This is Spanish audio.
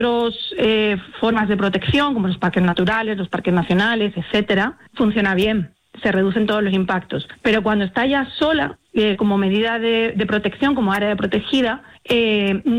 formas de protección, como los parques naturales, los parques nacionales, etcétera, funciona bien. Se reducen todos los impactos. Pero cuando está ya sola, como medida de protección, como área protegida, no